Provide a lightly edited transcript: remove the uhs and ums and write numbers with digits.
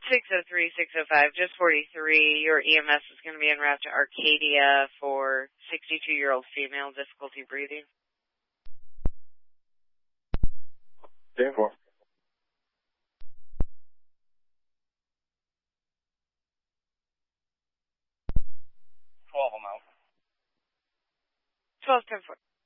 603-605, just 43. Your EMS is going to be en route to Arcadia for 62-year-old female, difficulty breathing. 10-4. 12 I'm out. 12-10-4.